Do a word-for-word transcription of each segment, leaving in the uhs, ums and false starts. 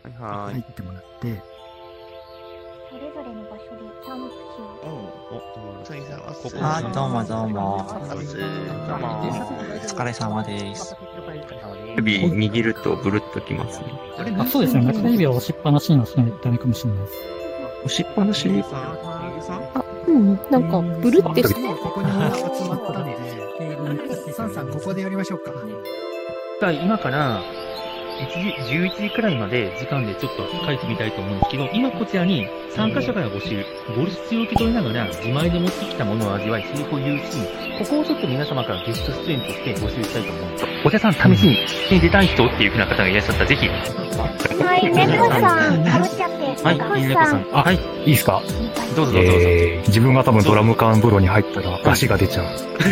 はーい。 入ってもらって、 それぞれの場所でキャンプ中。 お、ついさんはここあ、どうもどうも。 どうも。 お疲れ様です。 指握るとブルッときますね。 あ、そうですね。中指を押しっぱなしにはしないとダメかもしれないです。 押しっぱなしにあ、うん、なんか、ブルってして。 ここに集まったので、サンさんここでやりましょうか。 今から、いちじ、じゅういちじくらいまで時間でちょっと書いてみたいと思うんですけど、今こちらに参加者から募集、ボルシチを受け取りながら自前で持ってきたものを味わい、成功を言うシーン、ここをちょっと皆様からゲスト出演として募集したいと思うんです。お茶さん試しに出たい人っていう風な方がいらっしゃったらぜひ。 はい、猫さん、かぶっちゃって。 はい、猫さん。あ、はい。 いいですか？ どうぞどうぞ。 えー、自分が多分ドラム缶風呂に入ったら出汁が出ちゃう。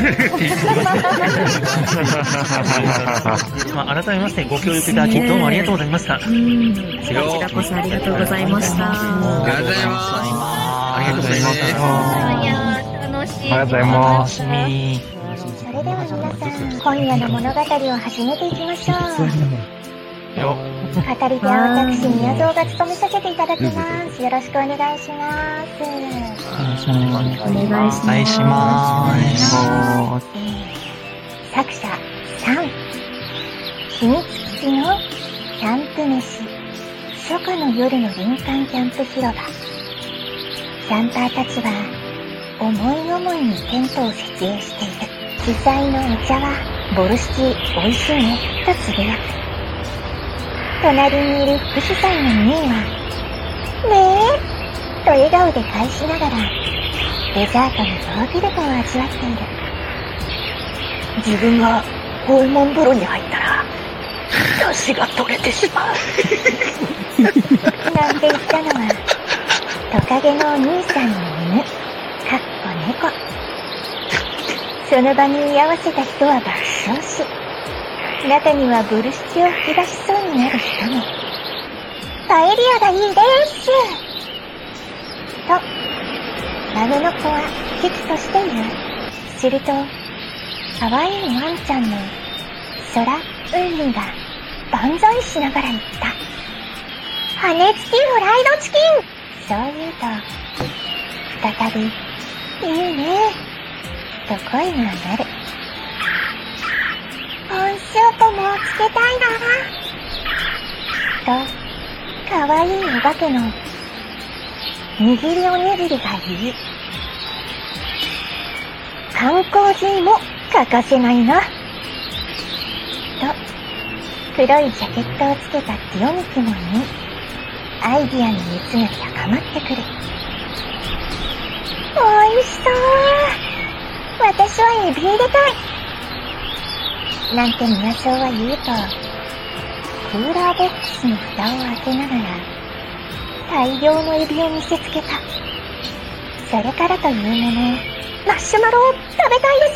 まあ、改めましてご協力いただきどうもありがとうございました。 うん。こちらこそありがとうございました。 ありがとうございます。 ありがとうございます。 いや、楽しい。 ありがとうございます。 それでは皆さん、今夜の物語を始めていきましょう。 よ語り手は私、宮蔵が務めさせていただきます。よろしくお願いします。 お願いします。 お願いします。 お願いします。 作者さん、秘密基地のキャンプ飯、初夏の夜の林間キャンプ広場。キャンパーたちは思い思いにテントを設営している。主催のお茶はボルシチ美味しいねとつぶやく。隣にいる副主催のミーはねえと笑顔で返しながらデザートのヨーグルトを味わっている。自分が訪問風呂に入ったら出汁が取れてしまうなんて言ったのはトカゲのお兄さんの犬、かっこ猫。その場に居合わせた人は爆笑し、中にはボルシチを吹き出しそうになる人も。パエリアがいいですと孫の子は喜々としている。すると可愛いワンちゃんの空海が万歳しながら言った。羽根付きフライドチキン。そう言うと再びいいねと声が鳴る。コンシュートもつけたいなと可愛いお化けの握りおにぎりが言い、観光人も欠かせないなと黒いジャケットをつけたティオミクも言い、アイディアの熱が高まってくる。おいしそう。私はエビ入れたいなんて宮荘は言うと、クーラーボックスの蓋を開けながら大量のエビを見せつけた。それからというもの、マッシュマロを食べたいです。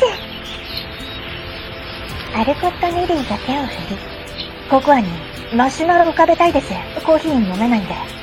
アルコット・ネリーが手を振り、ココアにマシュマロを食べたいです。コーヒー飲めないんで。